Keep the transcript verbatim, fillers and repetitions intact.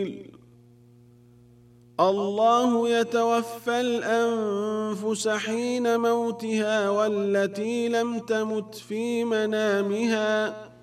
الله يتوفى الأنفس حين موتها والتي لم تمت في منامها